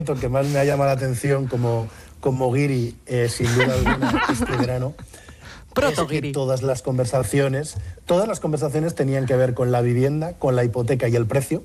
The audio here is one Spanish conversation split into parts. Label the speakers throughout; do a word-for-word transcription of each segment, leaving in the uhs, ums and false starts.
Speaker 1: que más me ha llamado la atención como, como guiri, eh, sin duda alguna, este verano,
Speaker 2: Proto
Speaker 1: es que
Speaker 2: guiri.
Speaker 1: todas las conversaciones, todas las conversaciones tenían que ver con la vivienda, con la hipoteca y el precio,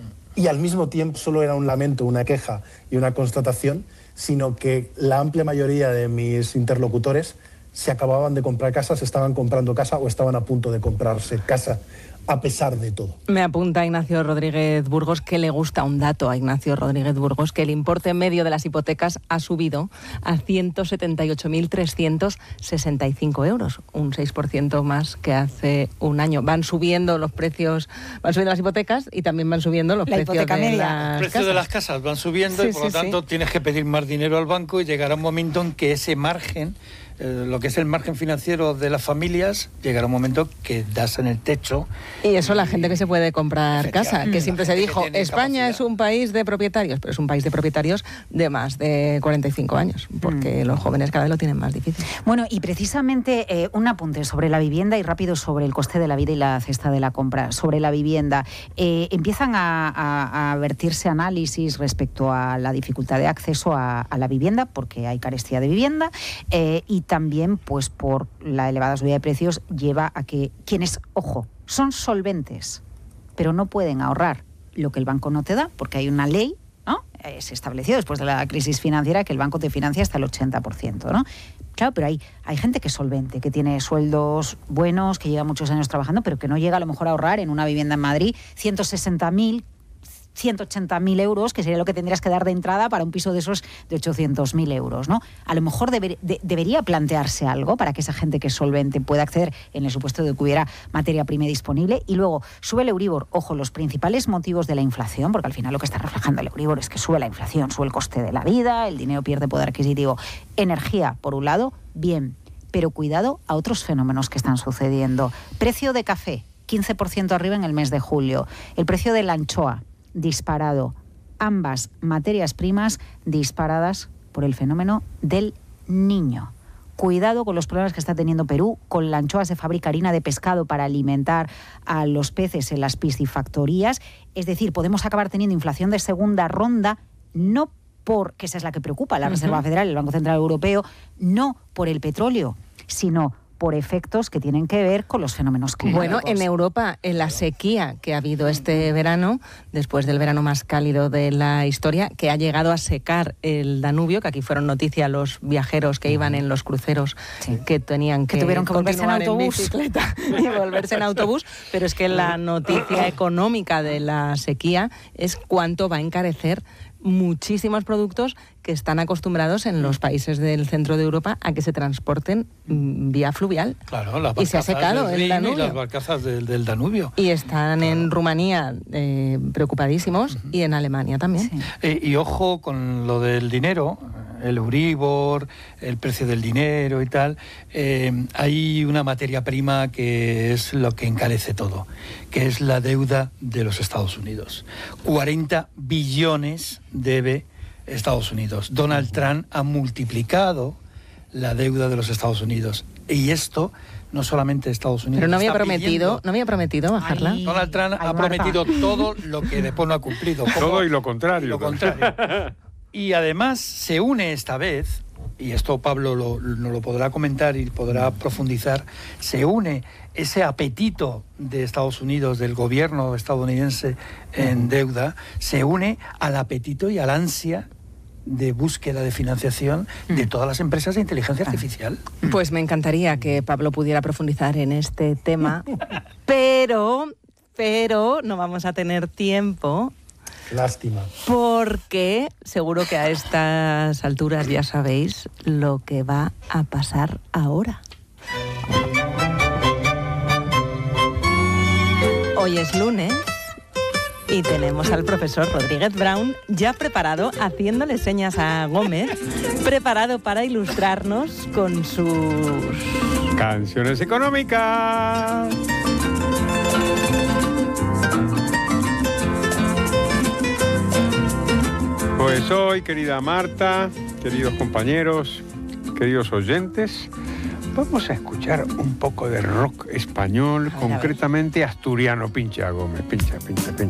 Speaker 1: y al mismo tiempo solo era un lamento, una queja y una constatación, sino que la amplia mayoría de mis interlocutores se acababan de comprar casa, se estaban comprando casa o estaban a punto de comprarse casa, a pesar de todo.
Speaker 2: Me apunta Ignacio Rodríguez Burgos que le gusta un dato a Ignacio Rodríguez Burgos, que el importe medio de las hipotecas ha subido a ciento setenta y ocho mil trescientos sesenta y cinco euros, un seis por ciento más que hace un año. Van subiendo los precios, van subiendo las hipotecas y también van subiendo los
Speaker 3: La
Speaker 2: precios
Speaker 3: hipoteca
Speaker 2: de
Speaker 3: media.
Speaker 2: las
Speaker 4: Los precios
Speaker 2: casas.
Speaker 4: de las casas van subiendo
Speaker 2: Sí,
Speaker 4: y por
Speaker 2: sí,
Speaker 4: lo tanto
Speaker 2: sí.
Speaker 4: tienes que pedir más dinero al banco y llegará un momento en que ese margen, eh, lo que es el margen financiero de las familias, llegará un momento que das en el techo.
Speaker 2: Y eso la gente que se puede comprar casa, que siempre se
Speaker 4: La gente
Speaker 2: dijo,
Speaker 4: que tiene
Speaker 2: España
Speaker 4: capacidad.
Speaker 2: es un país de propietarios, pero es un país de propietarios de más de cuarenta y cinco años, porque los jóvenes cada vez lo tienen más difícil.
Speaker 3: Bueno, y precisamente eh, un apunte sobre la vivienda y rápido sobre el coste de la vida y la cesta de la compra. Sobre la vivienda, eh, empiezan a, a, a vertirse análisis respecto a la dificultad de acceso a, a la vivienda, porque hay carestía de vivienda, eh, y también pues por la elevada subida de precios lleva a que quienes, ojo, son solventes, pero no pueden ahorrar lo que el banco no te da, porque hay una ley, ¿no? Eh, se estableció después de la crisis financiera que el banco te financia hasta el ochenta por ciento, ¿no? Claro, pero hay, hay gente que es solvente, que tiene sueldos buenos, que lleva muchos años trabajando, pero que no llega a lo mejor a ahorrar en una vivienda en Madrid ciento sesenta mil, ciento ochenta mil euros, que sería lo que tendrías que dar de entrada para un piso de esos de ochocientos mil euros, ¿no? A lo mejor deber, de, debería plantearse algo para que esa gente que es solvente pueda acceder en el supuesto de que hubiera materia prima disponible. Y luego, sube el Euribor. Ojo, los principales motivos de la inflación, porque al final lo que está reflejando el Euribor es que sube la inflación, sube el coste de la vida, el dinero pierde poder adquisitivo. Energía, por un lado, bien, pero cuidado a otros fenómenos que están sucediendo. Precio de café, quince por ciento arriba en el mes de julio. El precio de la anchoa, disparado. Ambas materias primas disparadas por el fenómeno del Niño. Cuidado con los problemas que está teniendo Perú. Con la anchoa se fabrica harina de pescado para alimentar a los peces en las piscifactorías. Es decir, podemos acabar teniendo inflación de segunda ronda, no porque esa es la que preocupa a la Reserva uh-huh. Federal, el Banco Central Europeo, no por el petróleo, sino por efectos que tienen que ver con los fenómenos climáticos.
Speaker 2: Bueno, en Europa, en la sequía que ha habido este verano, después del verano más cálido de la historia, que ha llegado a secar el Danubio, que aquí fueron noticia los viajeros que iban en los cruceros, sí. que tenían que,
Speaker 3: que tuvieron que volverse en autobús
Speaker 2: en bicicleta y volverse en autobús, pero es que la noticia económica de la sequía es cuánto va a encarecer muchísimos productos que están acostumbrados en los países del centro de Europa a que se transporten vía fluvial.
Speaker 4: Claro, las
Speaker 2: y se ha secado el Danubio.
Speaker 4: Y las barcazas del, del Danubio.
Speaker 2: Y están claro. en Rumanía eh, preocupadísimos uh-huh. y en Alemania también.
Speaker 4: Sí. Eh, y ojo con lo del dinero, el Euribor, el precio del dinero y tal. Eh, hay una materia prima que es lo que encarece todo, que es la deuda de los Estados Unidos. cuarenta billones debe Estados Unidos. Donald Trump ha multiplicado la deuda de los Estados Unidos. Y esto no solamente Estados Unidos.
Speaker 2: Pero no había
Speaker 4: está
Speaker 2: prometido,
Speaker 4: pidiendo,
Speaker 2: no había prometido bajarla.
Speaker 3: Ay,
Speaker 4: Donald Trump
Speaker 3: ay,
Speaker 4: ha prometido
Speaker 3: Marta.
Speaker 4: todo lo que después no ha cumplido. Como,
Speaker 5: todo y lo contrario.
Speaker 4: Y lo contrario. Y además se une esta vez, y esto Pablo lo, no lo podrá comentar y podrá profundizar, se une ese apetito de Estados Unidos, del gobierno estadounidense en deuda, se une al apetito y al ansia de búsqueda de financiación de todas las empresas de inteligencia artificial.
Speaker 2: Pues me encantaría que Pablo pudiera profundizar en este tema, pero, pero no vamos a tener tiempo.
Speaker 1: Lástima.
Speaker 2: Porque seguro que a estas alturas ya sabéis lo que va a pasar ahora. Hoy es lunes y tenemos al profesor Rodríguez Brown ya preparado, haciéndole señas a Gómez, preparado para ilustrarnos con sus...
Speaker 5: canciones económicas. Pues hoy, querida Marta, queridos compañeros, queridos oyentes, vamos a escuchar un poco de rock español, concretamente asturiano. Pincha, Gómez, pincha, pincha, pincha.